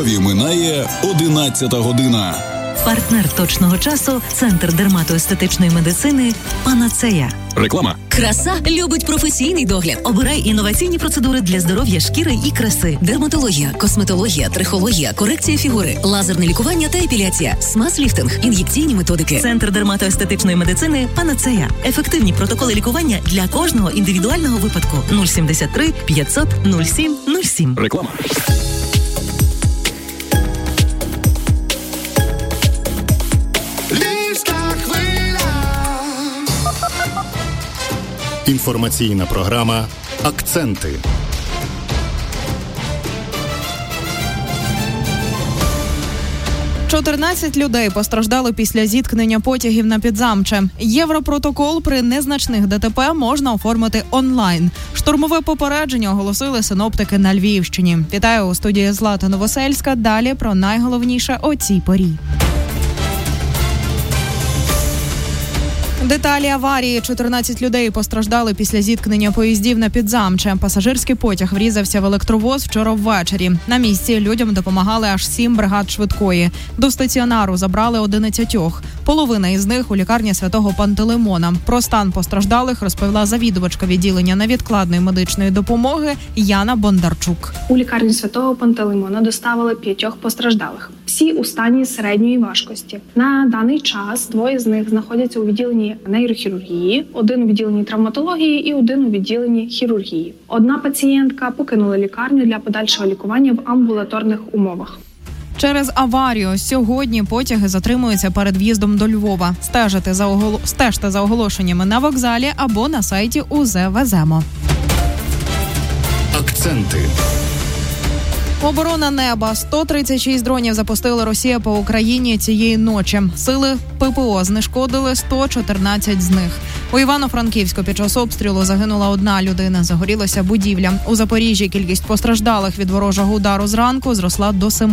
Львові минає 11 година. Партнер точного часу – Центр дерматоестетичної медицини «Панацея». Реклама. Краса любить професійний догляд. Обирай інноваційні процедури для здоров'я шкіри і краси. Дерматологія, косметологія, трихологія, корекція фігури, лазерне лікування та епіляція, смаз-ліфтинг, ін'єкційні методики. Центр дерматоестетичної медицини «Панацея». Ефективні протоколи лікування для кожного індивідуального випадку. 073 500 07 07. Реклама. Інформаційна програма «Акценти». «14 людей постраждали після зіткнення потягів на Підзамче. Європротокол при незначних ДТП можна оформити онлайн. Штурмове попередження оголосили синоптики на Львівщині. Вітаю у студії Злата Новосельська. Далі про найголовніше о цій порі. Деталі аварії. 14 людей постраждали після зіткнення поїздів на Підзамче. Пасажирський потяг врізався в електровоз вчора ввечері. На місці людям допомагали аж 7 бригад швидкої. До стаціонару забрали 11. Половина із них у лікарні Святого Пантелеймона. Про стан постраждалих розповіла завідувачка відділення невідкладної медичної допомоги Яна Бондарчук. У лікарні Святого Пантелеймона доставили 5 постраждалих. Всі у стані середньої важкості. На даний час 2 з них знаходяться у відділенні нейрохірургії, 1 у відділенні травматології і 1 у відділенні хірургії. Одна пацієнтка покинула лікарню для подальшого лікування в амбулаторних умовах. Через аварію сьогодні потяги затримуються перед в'їздом до Львова. Стежте за оголошеннями на вокзалі або на сайті УЗ «Веземо». Акценти. Оборона неба. 136 дронів запустила Росія по Україні цієї ночі. Сили ППО знешкодили 114 з них. У Івано-Франківську під час обстрілу загинула 1 людина. Загорілася будівля. У Запоріжжі кількість постраждалих від ворожого удару зранку зросла до 7.